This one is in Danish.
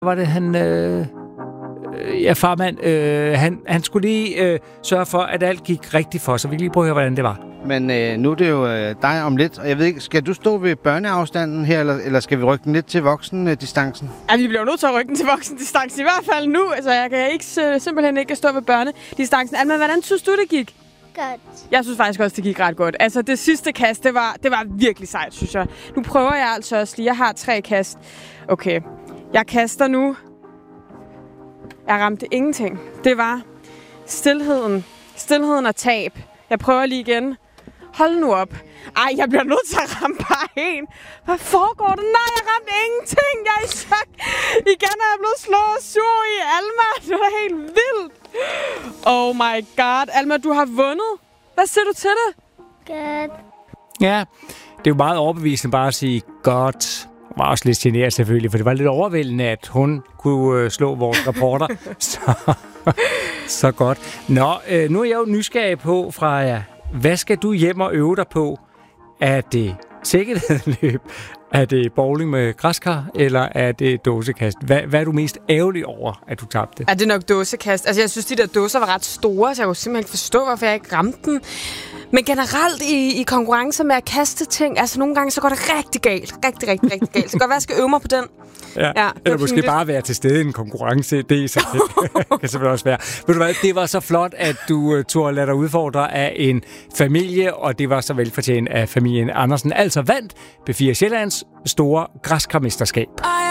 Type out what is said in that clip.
var det han... farmand, han skulle lige sørge for, at alt gik rigtigt for, så vi kan lige prøve at høre, hvordan det var. Men nu er det jo dig om lidt, og jeg ved ikke, skal du stå ved børneafstanden her, eller skal vi rykke den lidt til voksendistancen? Ja, vi bliver nødt til at rykke den til voksendistancen, i hvert fald nu. Altså, jeg kan ikke, simpelthen ikke stå ved børnedistancen. Alma, hvordan synes du, det gik? Godt. Jeg synes faktisk også, det gik ret godt. Altså, det sidste kast, det var virkelig sejt, synes jeg. Nu prøver jeg altså også lige. Jeg har 3 kast. Okay, jeg kaster nu. Jeg ramte ingenting. Det var stilheden. Stilheden og tab. Jeg prøver lige igen. Hold nu op. Ej, jeg bliver nødt til at ramme bare en. Hvad foregår der? Nej, jeg ramte ingenting. Jeg er i chok. Igen er jeg blevet slået sur i Alma. Det var helt vildt. Oh my god. Alma, du har vundet. Hvad siger du til det? Godt. Ja, det er jo meget overbevisende bare at sige godt. Jeg var også lidt generet selvfølgelig, for det var lidt overvældende, at hun kunne slå vores reporter. Så godt. Nå, nu er jeg jo nysgerrig på, Freja. Hvad skal du hjem og øve dig på? Er det sækkevæddeløb? Er det bowling med græskar? Eller er det dåsekast? Hvad er du mest ærgerlig over, at du tabte? Er det nok dåsekast? Altså, jeg synes, de der dåser var ret store, så jeg kunne simpelthen ikke forstå, hvorfor jeg ikke ramte den. Men generelt i konkurrencer med at kaste ting, altså nogle gange, så går det rigtig galt. Rigtig galt. Så godt være, jeg skal øve mig på den. Ja, eller måske pinligt. Bare være til stede i en konkurrence. Det så kan selvfølgelig også være. Ved du hvad, det var så flot, at du turde lade dig udfordre af en familie, og det var så velfortjent af familien Andersen. Altså vandt B4 Sjællands store græskarmesterskab.